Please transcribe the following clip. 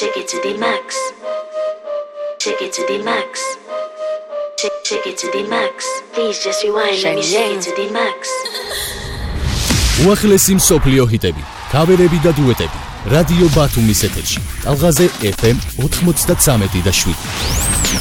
Shake it to the max. Shake it to the max. Shake it to the max. Please just rewind. Let me shake it to the max. უახლესი მსოფლიო ჰიტები, ქავერები და დუეტები. რადიო ბათუმის ეთერში. ტალღაზე FM 93.7.